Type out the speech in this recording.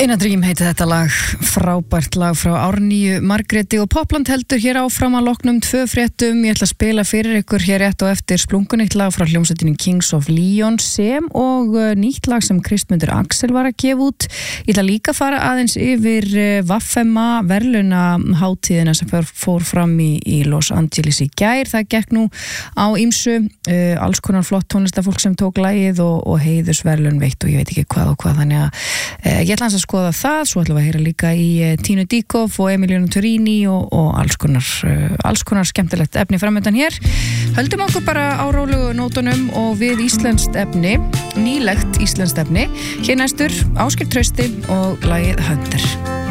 In a Dream heiti þetta lag, frábært lag frá Árnýju Margréti og Popland heldur hér áfram að loknum 2 fréttum. Ég ætla að spila fyrir ykkur hér rétt og eftir splunkunýtt lag frá hljómsveitinni Kings of Leon sem og nýtt lag sem Kristmundur Axel var að gefa út. Ég ætla líka að fara aðeins yfir Vaffema verðlauna hátíðina sem fór fram í Los Angeles í gær. Það gekk nú á ýmsu, alls konar flott tónlistafólk sem tók lagið og heiðursverðlaun veitt og ég veit ekki hvað og hvað, þannig að ég ætla að skoða það, svo ætlum við að heyra líka í Tínu Díkoff og Emiliano Turini og alls konar skemmtilegt efni framöndan hér. Höldum okkur bara á rólegu nótunum og við íslenskt efni, nýlegt íslenskt efni. Hér næstur Ásgeir Trausti og lagið Hunter.